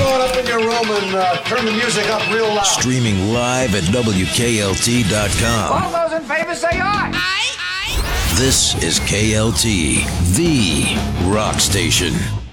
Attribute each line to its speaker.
Speaker 1: on up in your room and turn the music up real loud.
Speaker 2: Streaming live at WKLT.com.
Speaker 3: All those in favor say aye.
Speaker 2: This is KLT, the rock station.